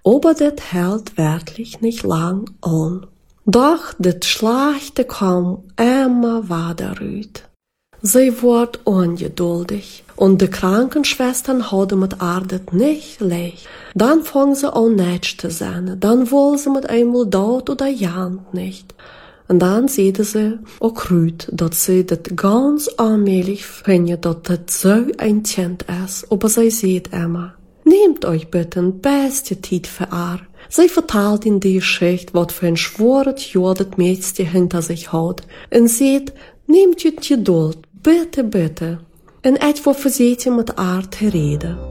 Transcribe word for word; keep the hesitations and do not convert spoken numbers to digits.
Aber das hält wirklich nicht lang an. Doch das Schlechte kam immer weiter rüt. Sie wurde ungeduldig und die Krankenschwestern hadden mit ihr das nicht leicht. Dann fangen sie an nicht zu sein, dann wollen sie mit einmal dort oder jant nicht. Und dann sieht sie auch rüt, dass sie das ganz allmählich findet, dass das so ein Kind ist, aber sie sieht immer. Nehmt euch bitte ein beste Zeit für ihr. Sie vertelt in die Geschichte, was für ein schweres Jahr das Mädchen hinter sich hat. Und sieht, nehmt ihr Geduld, bitte, bitte. Und etwa verseht ihr mit ihr zu reden.